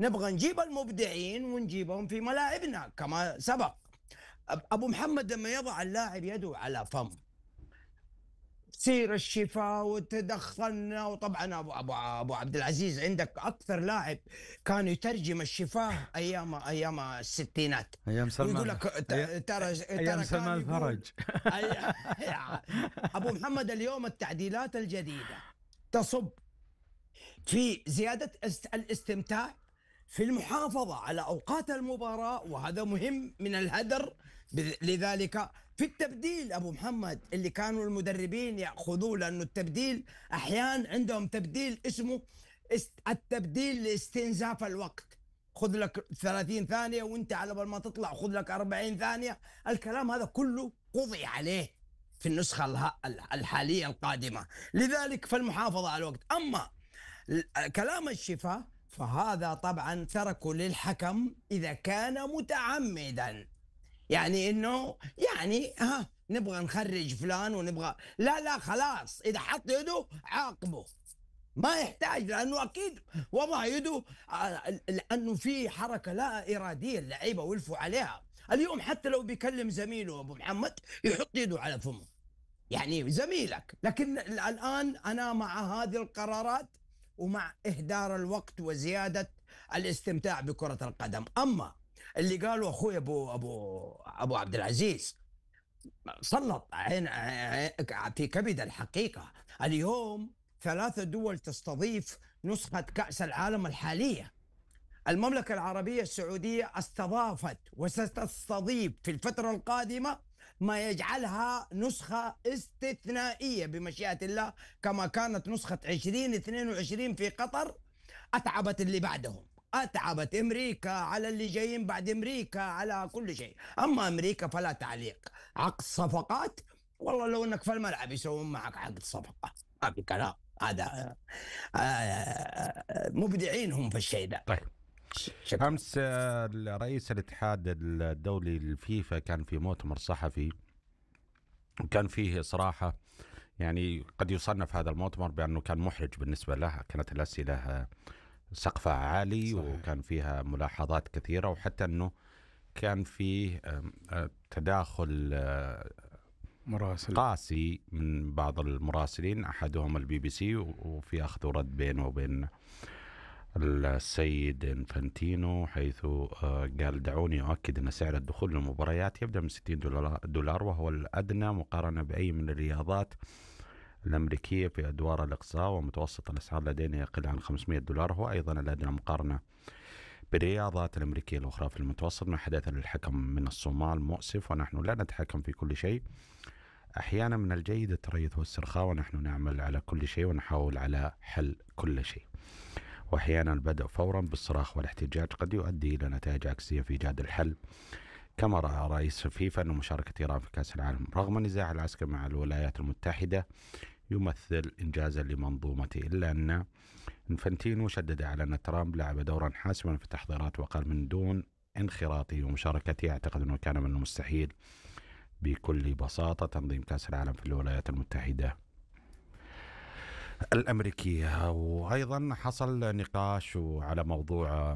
نبغى نجيب المبدعين ونجيبهم في ملاعبنا كما سبق. أبو محمد لما يضع اللاعب يده على فم تصير الشفاء وتدخلنا. وطبعا ابو عبد العزيز عندك اكثر لاعب كان يترجم الشفاه ايام الستينات، ايام سلمان، ويقول لك ترى ايام سلمان الفرج. ابو محمد اليوم التعديلات الجديده تصب في زياده الاستمتاع، في المحافظه على اوقات المباراه، وهذا مهم من الهدر. لذلك في التبديل ابو محمد اللي كانوا المدربين ياخذوه، لانه التبديل احيانا عندهم تبديل اسمه التبديل لاستنزاف الوقت، خذ لك 30 ثانيه وانت على بال ما تطلع خذ لك 40 ثانيه. الكلام هذا كله قضي عليه في النسخه الحاليه القادمه، لذلك فالمحافظه على الوقت. اما كلام الشفاء فهذا طبعا تركوا للحكم اذا كان متعمدا، يعني انه يعني نبغى نخرج فلان ونبغى لا خلاص، اذا حط يده عاقبه، ما يحتاج، لانه اكيد وضع يده لانه في حركه لا اراديه اللعيبه ولفوا عليها. اليوم حتى لو بيكلم زميله ابو محمد يحط يده على فمه، يعني زميلك. لكن الان انا مع هذه القرارات ومع اهدار الوقت وزياده الاستمتاع بكره القدم. اما اللي قالوا اخوي ابو عبد العزيز سلط عين في كبد الحقيقه. اليوم 3 دول تستضيف نسخه كاس العالم الحاليه. المملكه العربيه السعوديه استضافت وستستضيف في الفتره القادمه ما يجعلها نسخه استثنائيه بمشيئه الله، كما كانت نسخه 2022 في قطر اتعبت اللي بعدهم، اتعبت امريكا على اللي جايين بعد امريكا على كل شيء. اما امريكا فلا تعليق. عقد صفقات، والله لو انك في الملعب يسوون معك عقد صفقه، ما في كلام. هذا مبدعين هم في الشيء ده. طيب أمس رئيس الاتحاد الدولي الفيفا كان في مؤتمر صحفي، وكان فيه صراحة يعني قد يصنف هذا المؤتمر بأنه كان محرج بالنسبة له. كانت الأسئلة سقفها عالي، صحيح. وكان فيها ملاحظات كثيرة، وحتى أنه كان فيه تداخل مراسل قاسي من بعض المراسلين، أحدهم BBC، وفي أخذ ورد بينه وبين السيد إنفانتينو، حيث قال دعوني أؤكد أن سعر الدخول للمباريات يبدأ من $60، وهو الأدنى مقارنة بأي من الرياضات الأمريكية في أدوار الإقصاء، ومتوسط الأسعار لدينا يقل عن $500، هو أيضا الأدنى مقارنة بالرياضات الأمريكية الأخرى في المتوسط. ما حدث للحكم من الصومال مؤسف، ونحن لا نتحكم في كل شيء. أحيانا من الجيد التريث والسرخاء، ونحن نعمل على كل شيء ونحاول على حل كل شيء. وأحيانا البدء فورا بالصراخ والاحتجاج قد يؤدي إلى نتائج عكسية في إيجاد الحل. كما رأى رئيس فيفا أن مشاركة إيران في كأس العالم رغم النزاع العسكري مع الولايات المتحدة يمثل إنجازا لمنظومته، إلا أن إنفانتينو شدد على أن ترامب لعب دورا حاسما في التحضيرات، وقال من دون انخراطه ومشاركته أعتقد أنه كان من المستحيل بكل بساطة تنظيم كأس العالم في الولايات المتحدة الأمريكية. وأيضا حصل نقاش على موضوع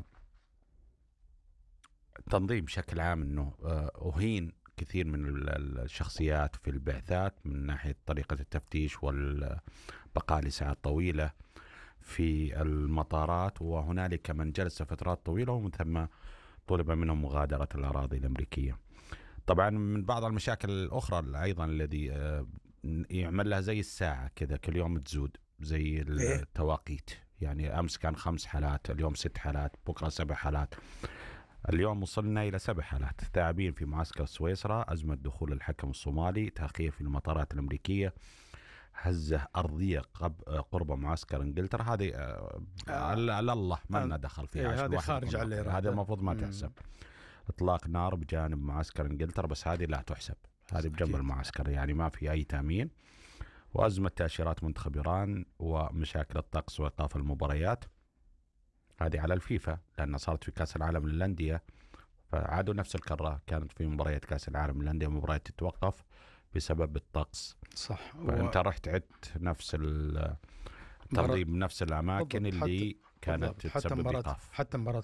التنظيم بشكل عام، أنه أهين كثير من الشخصيات في البعثات من ناحية طريقة التفتيش والبقاء لساعات طويلة في المطارات، وهنالك من جلس فترات طويلة ومن ثم طلب منهم مغادرة الأراضي الأمريكية. طبعا من بعض المشاكل الأخرى أيضا الذي يعمل لها زي الساعة كذا كل يوم تزود، زي التواقيت. يعني أمس كان 5 حالات، اليوم 6 حالات، بكرة 7 حالات، اليوم وصلنا إلى 7 حالات. ثاعبين في معسكر سويسرا، أزمة دخول الحكم الصومالي، تأخير في المطارات الأمريكية، هزة أرضية قرب معسكر إنجلترا. هذه على الله ما لنا دخل فيها، هذه خارج على الإرادة، هذا المفروض ما تحسب. إطلاق نار بجانب معسكر إنجلترا، بس هذه لا تحسب، هذه بجنب المعسكر، يعني ما في أي تأمين. وأزمة تأشيرات منتخب إيران، ومشاكل الطقس وإيقاف المباريات، هذه على الفيفا لأنها صارت في كأس العالم للأندية، فعادوا نفس الكرة. كانت في مباريات كأس العالم للأندية مباريات تتوقف بسبب الطقس، صح. فأنت رحت عدت نفس التنظيم، نفس الأماكن اللي كانت تسبب إيقاف. حتى مباراة